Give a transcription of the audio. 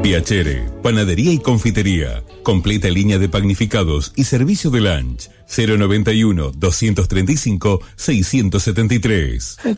Piacere, panadería y confitería. Completa línea de panificados y servicio de lunch. 091-235-673.